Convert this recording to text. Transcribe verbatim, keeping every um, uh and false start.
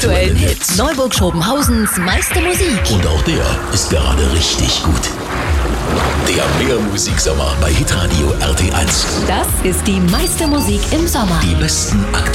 aktuellen Hits. Neuburg Schobenhausens meiste Musik. Und auch der ist gerade richtig gut. Der Mehrmusiksommer bei Hitradio R T eins. Das ist die meiste Musik im Sommer. Die besten aktuellen